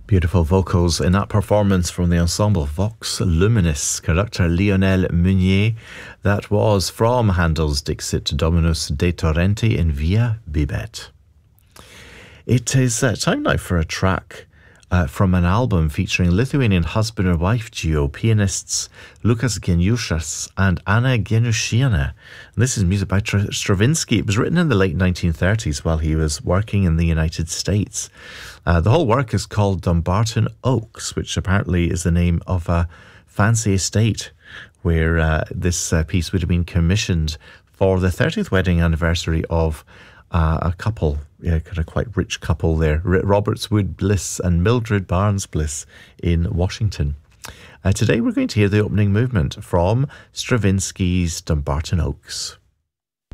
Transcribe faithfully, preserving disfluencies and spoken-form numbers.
Beautiful vocals in that performance from the ensemble Vox Luminis, conductor Lionel Meunier. That was from Handel's Dixit Dominus de Torrenti in Via Bibet. It is uh, time now for a track uh, from an album featuring Lithuanian husband and wife duo pianists Lukas Geniushas and Anna Genushiana. And this is music by Tr- Stravinsky. It was written in the late nineteen thirties while he was working in the United States. Uh, the whole work is called Dumbarton Oaks, which apparently is the name of a fancy estate where uh, this uh, piece would have been commissioned for the thirtieth wedding anniversary of uh, a couple, yeah, kind of quite rich couple there, Roberts Wood Bliss and Mildred Barnes Bliss in Washington. Uh, today we're going to hear the opening movement from Stravinsky's Dumbarton Oaks.